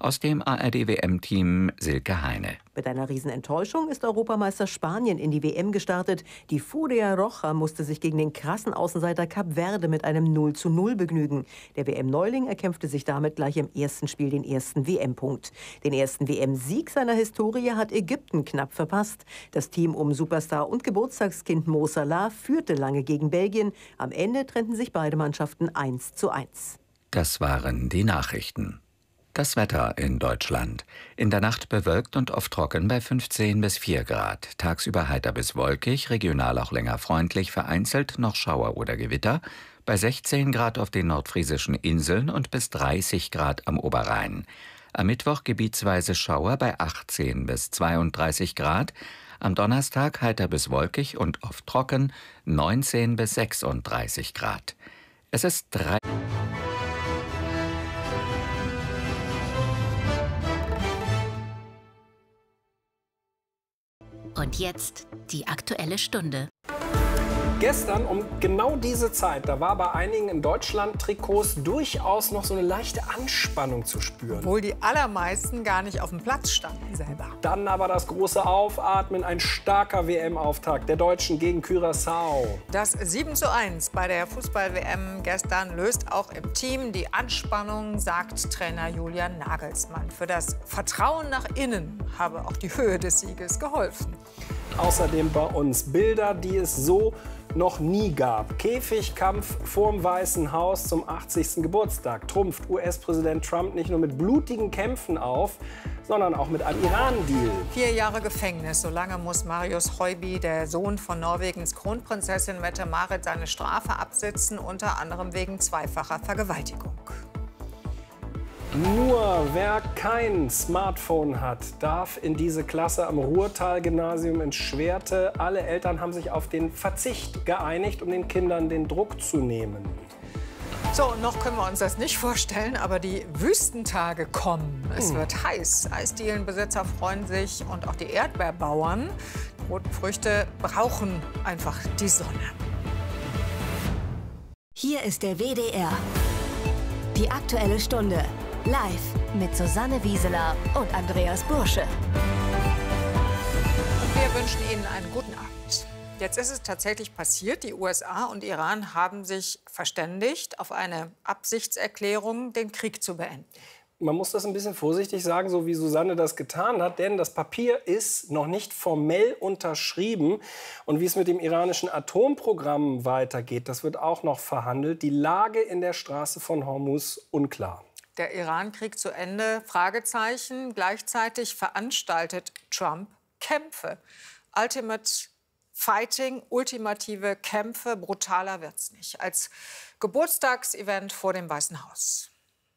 Aus dem ARD-WM-Team Silke Heine. Mit einer Riesenenttäuschung ist Europameister Spanien in die WM gestartet. Die Furia Roja musste sich gegen den krassen Außenseiter Kap Verde mit einem 0:0 begnügen. Der WM-Neuling erkämpfte sich damit gleich im ersten Spiel den ersten WM-Punkt. Den ersten WM-Sieg seiner Historie hat Ägypten knapp verpasst. Das Team um Superstar und Geburtstagskind Mo Salah führte lange gegen Belgien. Am Ende trennten sich beide Mannschaften 1:1. Das waren die Nachrichten. Das Wetter in Deutschland. In der Nacht bewölkt und oft trocken bei 15 bis 4 Grad. Tagsüber heiter bis wolkig, regional auch länger freundlich, vereinzelt noch Schauer oder Gewitter. Bei 16 Grad auf den nordfriesischen Inseln und bis 30 Grad am Oberrhein. Am Mittwoch gebietsweise Schauer bei 18 bis 32 Grad. Am Donnerstag heiter bis wolkig und oft trocken, 19 bis 36 Grad. Es ist 3. Und jetzt die Aktuelle Stunde. Gestern um genau diese Zeit, da war bei einigen in Deutschland Trikots durchaus noch so eine leichte Anspannung zu spüren. Obwohl die allermeisten gar nicht auf dem Platz standen selber. Dann aber das große Aufatmen, ein starker WM-Auftakt der Deutschen gegen Curaçao. Das 7:1 bei der Fußball-WM gestern löst auch im Team die Anspannung, sagt Trainer Julian Nagelsmann. Für das Vertrauen nach innen habe auch die Höhe des Sieges geholfen. Außerdem bei uns Bilder, die es so noch nie gab. Käfigkampf vorm Weißen Haus zum 80. Geburtstag. Trumpft US-Präsident Trump nicht nur mit blutigen Kämpfen auf, sondern auch mit einem Iran-Deal. 4 Jahre Gefängnis. So lange muss Marius Høiby, der Sohn von Norwegens Kronprinzessin Mette-Marit, seine Strafe absitzen, unter anderem wegen zweifacher Vergewaltigung. Nur wer kein Smartphone hat, darf in diese Klasse am Ruhrtal-Gymnasium in Schwerte. Alle Eltern haben sich auf den Verzicht geeinigt, um den Kindern den Druck zu nehmen. So, noch können wir uns das nicht vorstellen, aber die Wüstentage kommen. Es wird heiß. Eisdielenbesitzer freuen sich und auch die Erdbeerbauern. Die roten Früchte brauchen einfach die Sonne. Hier ist der WDR. Die Aktuelle Stunde. Live mit Susanne Wieseler und Andreas Bursche. Und wir wünschen Ihnen einen guten Abend. Jetzt ist es tatsächlich passiert. Die USA und Iran haben sich verständigt auf eine Absichtserklärung, den Krieg zu beenden. Man muss das ein bisschen vorsichtig sagen, so wie Susanne das getan hat, denn das Papier ist noch nicht formell unterschrieben. Und wie es mit dem iranischen Atomprogramm weitergeht, das wird auch noch verhandelt. Die Lage in der Straße von Hormuz unklar. Der Iran-Krieg zu Ende? Fragezeichen. Gleichzeitig veranstaltet Trump Kämpfe. Ultimate Fighting, ultimative Kämpfe. Brutaler wird's nicht. Als Geburtstagsevent vor dem Weißen Haus.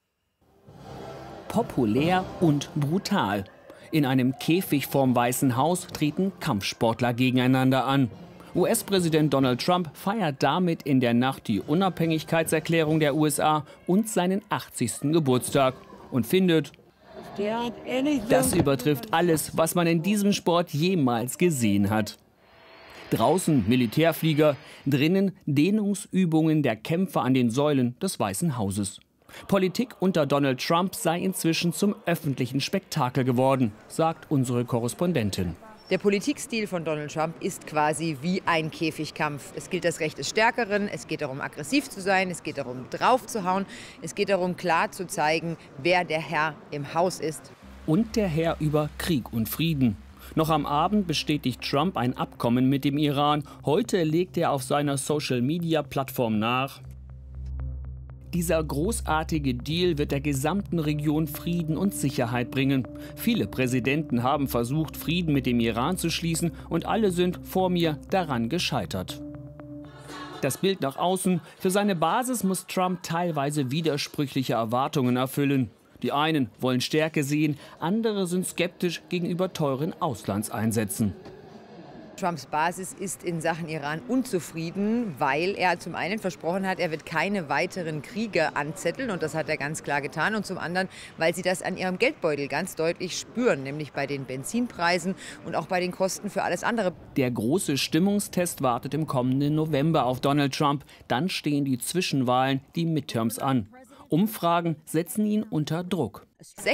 Populär und brutal. In einem Käfig vorm Weißen Haus treten Kampfsportler gegeneinander an. US-Präsident Donald Trump feiert damit in der Nacht die Unabhängigkeitserklärung der USA und seinen 80. Geburtstag und findet, das übertrifft alles, was man in diesem Sport jemals gesehen hat. Draußen Militärflieger, drinnen Dehnungsübungen der Kämpfer an den Säulen des Weißen Hauses. Politik unter Donald Trump sei inzwischen zum öffentlichen Spektakel geworden, sagt unsere Korrespondentin. Der Politikstil von Donald Trump ist quasi wie ein Käfigkampf. Es gilt das Recht des Stärkeren, es geht darum, aggressiv zu sein, es geht darum, draufzuhauen, es geht darum, klar zu zeigen, wer der Herr im Haus ist. Und der Herr über Krieg und Frieden. Noch am Abend bestätigt Trump ein Abkommen mit dem Iran. Heute legt er auf seiner Social-Media-Plattform nach: Dieser großartige Deal wird der gesamten Region Frieden und Sicherheit bringen. Viele Präsidenten haben versucht, Frieden mit dem Iran zu schließen, und alle sind vor mir daran gescheitert. Das Bild nach außen: Für seine Basis muss Trump teilweise widersprüchliche Erwartungen erfüllen. Die einen wollen Stärke sehen, andere sind skeptisch gegenüber teuren Auslandseinsätzen. Trumps Basis ist in Sachen Iran unzufrieden, weil er zum einen versprochen hat, er wird keine weiteren Kriege anzetteln, und das hat er ganz klar getan, und zum anderen, weil sie das an ihrem Geldbeutel ganz deutlich spüren, nämlich bei den Benzinpreisen und auch bei den Kosten für alles andere. Der große Stimmungstest wartet im kommenden November auf Donald Trump. Dann stehen die Zwischenwahlen, die Midterms, an. Umfragen setzen ihn unter Druck.